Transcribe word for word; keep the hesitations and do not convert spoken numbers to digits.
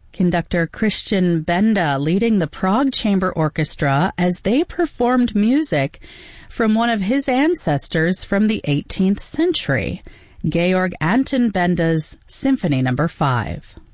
Conductor Christian Benda leading the Prague Chamber Orchestra as they performed music from one of his ancestors from the eighteenth century, Georg Anton Benda's Symphony Number five.